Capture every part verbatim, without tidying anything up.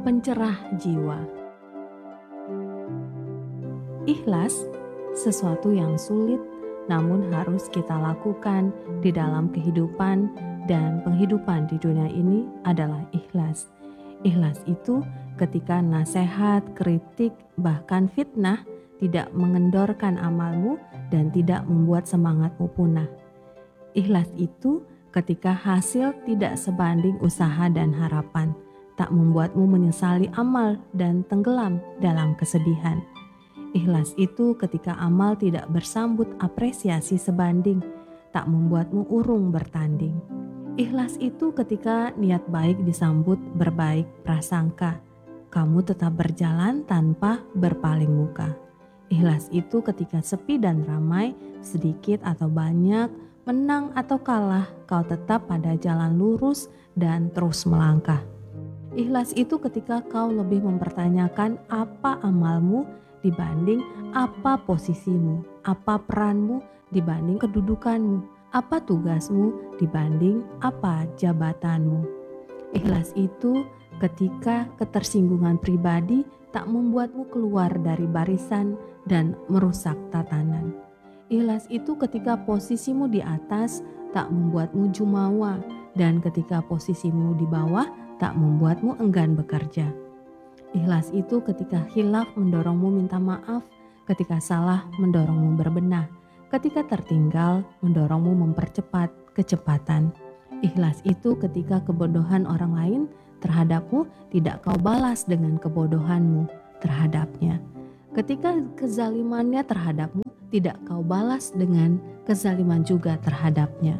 pencerah jiwa. Ikhlas, sesuatu yang sulit namun harus kita lakukan di dalam kehidupan dan penghidupan di dunia ini adalah ikhlas. Ikhlas itu ketika nasihat, kritik, bahkan fitnah tidak mengendorkan amalmu dan tidak membuat semangatmu punah. Ikhlas itu ketika hasil tidak sebanding usaha dan harapan, tak membuatmu menyesali amal dan tenggelam dalam kesedihan. Ikhlas itu ketika amal tidak bersambut apresiasi sebanding, tak membuatmu urung bertanding. Ikhlas itu ketika niat baik disambut berbaik prasangka, kamu tetap berjalan tanpa berpaling muka. Ikhlas itu ketika sepi dan ramai, sedikit atau banyak, menang atau kalah, kau tetap pada jalan lurus dan terus melangkah. Ikhlas itu ketika kau lebih mempertanyakan apa amalmu dibanding apa posisimu, apa peranmu dibanding kedudukanmu, apa tugasmu dibanding apa jabatanmu. Ikhlas itu ketika ketersinggungan pribadi tak membuatmu keluar dari barisan dan merusak tatanan. Ikhlas itu ketika posisimu di atas tak membuatmu jumawa, dan ketika posisimu di bawah tak membuatmu enggan bekerja. Ikhlas itu ketika khilaf mendorongmu minta maaf, ketika salah mendorongmu berbenah, ketika tertinggal mendorongmu mempercepat kecepatan. Ikhlas itu ketika kebodohan orang lain terhadapmu tidak kau balas dengan kebodohanmu terhadapnya. Ketika kezalimannya terhadapmu tidak kau balas dengan kezaliman juga terhadapnya.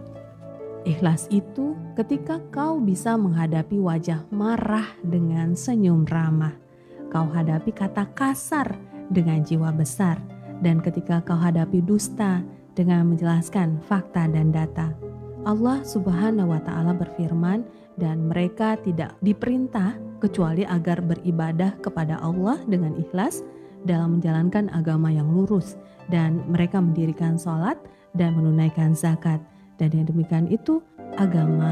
Ikhlas itu ketika kau bisa menghadapi wajah marah dengan senyum ramah. Kau hadapi kata kasar dengan jiwa besar, dan ketika kau hadapi dusta dengan menjelaskan fakta dan data. Allah Subhanahu wa Ta'ala berfirman, dan mereka tidak diperintah kecuali agar beribadah kepada Allah dengan ikhlas dalam menjalankan agama yang lurus, dan mereka mendirikan sholat dan menunaikan zakat, dan yang demikian itu agama